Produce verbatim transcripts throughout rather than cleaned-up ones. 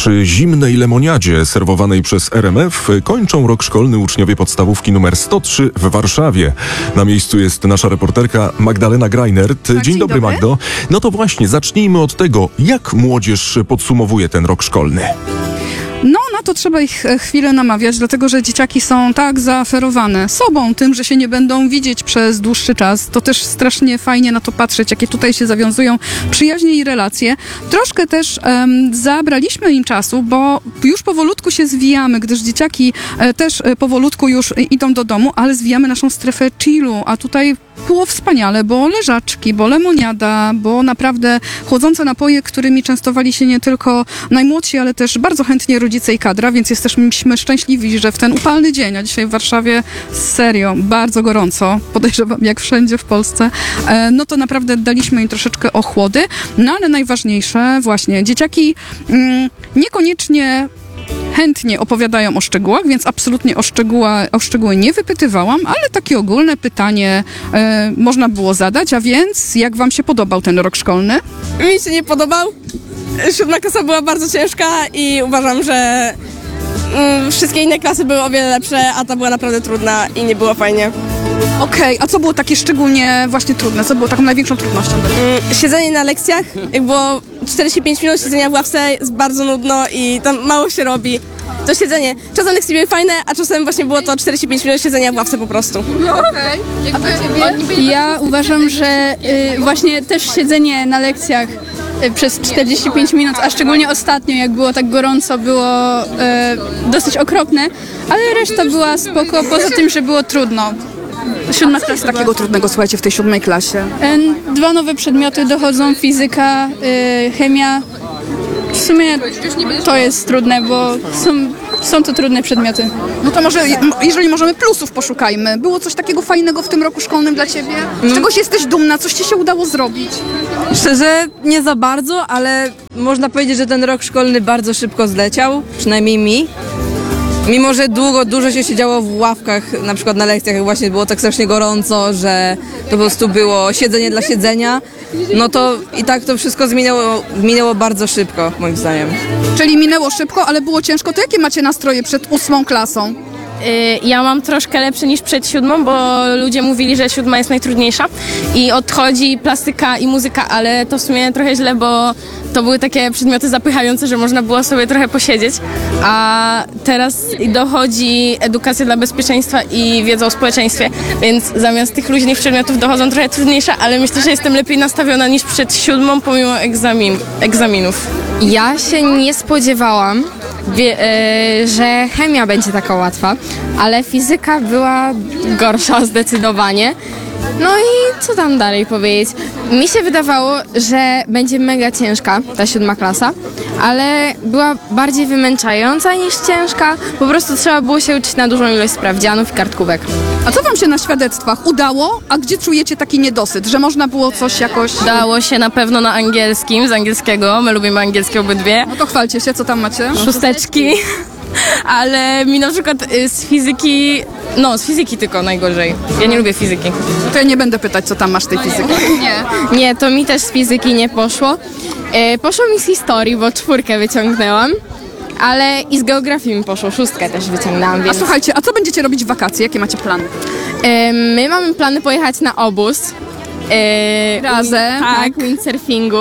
Przy zimnej lemoniadzie serwowanej przez R M F kończą rok szkolny uczniowie podstawówki numer sto trzy w Warszawie. Na miejscu jest nasza reporterka Magdalena Greinert. Tak, dzień, dzień dobry, dobry, Magdo. No to właśnie, zacznijmy od tego, jak młodzież podsumowuje ten rok szkolny. No, na to trzeba ich chwilę namawiać, dlatego że dzieciaki są tak zaaferowane sobą, tym, że się nie będą widzieć przez dłuższy czas. To też strasznie fajnie na to patrzeć, jakie tutaj się zawiązują przyjaźnie i relacje. Troszkę też um, zabraliśmy im czasu, bo już powolutku się zwijamy, gdyż dzieciaki e, też e, powolutku już e, idą do domu, ale zwijamy naszą strefę chillu, a tutaj było wspaniale, bo leżaczki, bo lemoniada, bo naprawdę chłodzące napoje, którymi częstowali się nie tylko najmłodsi, ale też bardzo chętnie rodzice i kadra, więc jesteśmy szczęśliwi, że w ten upalny dzień, a dzisiaj w Warszawie serio, bardzo gorąco, podejrzewam jak wszędzie w Polsce, no to naprawdę daliśmy im troszeczkę ochłody, no ale najważniejsze właśnie, dzieciaki mm, niekoniecznie chętnie opowiadają o szczegółach, więc absolutnie o, szczegóła, o szczegóły nie wypytywałam, ale takie ogólne pytanie e, można było zadać, a więc jak wam się podobał ten rok szkolny? Mi się nie podobał. Siódma klasa była bardzo ciężka i uważam, że mm, wszystkie inne klasy były o wiele lepsze, a ta była naprawdę trudna i nie było fajnie. Okej, okay, a co było takie szczególnie właśnie trudne? Co było taką największą trudnością? Mm, siedzenie na lekcjach, jak było czterdzieści pięć minut siedzenia w ławce, jest bardzo nudno i tam mało się robi. To siedzenie, czasem lekcje były fajne, a czasem właśnie było to czterdzieści pięć minut siedzenia w ławce po prostu. No okej. Okay. Ja uważam, że y, właśnie też siedzenie na lekcjach y, przez czterdzieści pięć minut, a szczególnie ostatnio, jak było tak gorąco, było y, dosyć okropne, ale reszta była spoko, poza tym, że było trudno. Siódma klasa takiego trudnego, słuchajcie, w tej siódmej klasie? Y, dwa nowe przedmioty dochodzą, fizyka, y, chemia. W sumie to jest trudne, bo są, są to trudne przedmioty. No to może, jeżeli możemy, plusów poszukajmy. Było coś takiego fajnego w tym roku szkolnym dla ciebie? Z czegoś jesteś dumna? Coś ci się udało zrobić? Szczerze, nie za bardzo, ale można powiedzieć, że ten rok szkolny bardzo szybko zleciał, przynajmniej mi. Mimo że długo, dużo się siedziało w ławkach, na przykład na lekcjach, jak właśnie było tak strasznie gorąco, że to po prostu było siedzenie dla siedzenia, no to i tak to wszystko zmieniało, minęło bardzo szybko, moim zdaniem. Czyli minęło szybko, ale było ciężko. To jakie macie nastroje przed ósmą klasą? Ja mam troszkę lepsze niż przed siódmą, bo ludzie mówili, że siódma jest najtrudniejsza i odchodzi plastyka i muzyka, ale to w sumie trochę źle, bo to były takie przedmioty zapychające, że można było sobie trochę posiedzieć, a teraz dochodzi edukacja dla bezpieczeństwa i wiedza o społeczeństwie, więc zamiast tych luźnych przedmiotów dochodzą trochę trudniejsze, ale myślę, że jestem lepiej nastawiona niż przed siódmą pomimo egzamin, egzaminów. Ja się nie spodziewałam, wie, yy, że chemia będzie taka łatwa, ale fizyka była gorsza zdecydowanie. No i co tam dalej powiedzieć? Mi się wydawało, że będzie mega ciężka ta siódma klasa, ale była bardziej wymęczająca niż ciężka. Po prostu trzeba było się uczyć na dużą ilość sprawdzianów i kartkówek. A co wam się na świadectwach udało? A gdzie czujecie taki niedosyt, że można było coś jakoś... Dało się na pewno na angielskim, z angielskiego, my lubimy angielskie obydwie. No to chwalcie się, co tam macie? Szósteczki. Ale mi na przykład z fizyki, no z fizyki tylko najgorzej. Ja nie lubię fizyki. No to ja nie będę pytać, co tam masz tej fizyki. Nie. Nie, to mi też z fizyki nie poszło. E, poszło mi z historii, bo czwórkę wyciągnęłam, ale i z geografii mi poszło, szóstkę też wyciągnęłam. Więc... A słuchajcie, a co będziecie robić w wakacje? Jakie macie plany? E, my mamy plany pojechać na obóz. E, Razem? Tak, windsurfingu.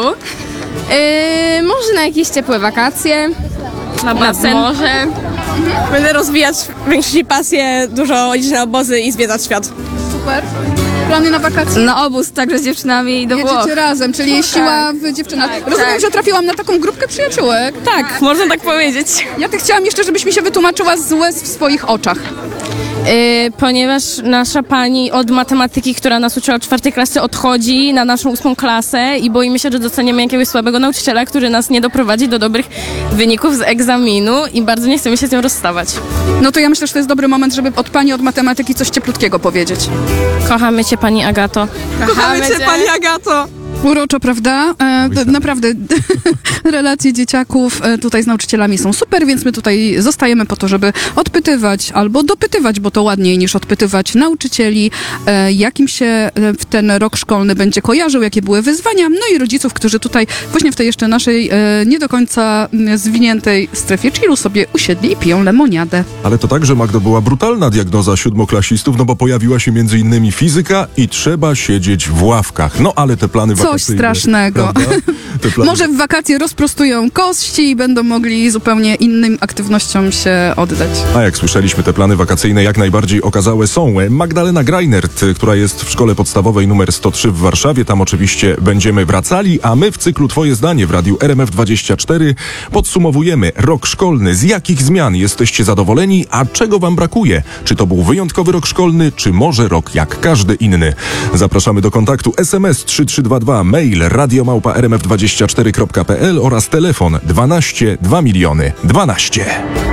E, może na jakieś ciepłe wakacje. Na basen. Może. Będę rozwijać w większości pasję, dużo chodzić na obozy i zwiedzać świat. Super. Plany na wakacje? Na obóz, także z dziewczynami do Włoch. Jedziecie razem, czyli siła w dziewczynach. Rozumiem, tak. że trafiłam na taką grupkę przyjaciółek. Tak, można tak powiedzieć. Ja ty chciałam jeszcze, żebyś mi się wytłumaczyła z łez w swoich oczach. Yy, ponieważ nasza pani od matematyki, która nas uczyła od czwartej klasy, odchodzi na naszą ósmą klasę i boimy się, że dostaniemy jakiegoś słabego nauczyciela, który nas nie doprowadzi do dobrych wyników z egzaminu i bardzo nie chcemy się z nią rozstawać. No to ja myślę, że to jest dobry moment, żeby od pani od matematyki coś cieplutkiego powiedzieć. Kochamy cię, pani Agato. Kochamy cię, pani Agato! Uroczo, prawda? E, d- naprawdę relacje dzieciaków e, tutaj z nauczycielami są super, więc my tutaj zostajemy po to, żeby odpytywać albo dopytywać, bo to ładniej niż odpytywać nauczycieli, e, jakim się e, w ten rok szkolny będzie kojarzył, jakie były wyzwania, no i rodziców, którzy tutaj właśnie w tej jeszcze naszej e, nie do końca m, zwiniętej strefie chillu sobie usiedli i piją lemoniadę. Ale to także, Magdo, była brutalna diagnoza siódmoklasistów, no bo pojawiła się między innymi fizyka i trzeba siedzieć w ławkach. No ale te plany Coś wakacyjne... strasznego. prawda? Te plany... Może w wakacje rozprostują kości i będą mogli zupełnie innym aktywnościom się oddać. A jak słyszeliśmy, te plany wakacyjne jak najbardziej okazałe są. Magdalena Greinert, która jest w szkole podstawowej numer sto trzy w Warszawie, tam oczywiście będziemy wracali, a my w cyklu Twoje zdanie w Radiu R M F dwadzieścia cztery podsumowujemy rok szkolny. Z jakich zmian jesteście zadowoleni, a czego Wam brakuje? Czy to był wyjątkowy rok szkolny, czy może rok jak każdy inny? Zapraszamy do kontaktu S M S trzy trzy dwa dwa, mail radio małpa r m f dwadzieścia cztery kropka p l oraz telefon dwanaście dwa miliony dwanaście.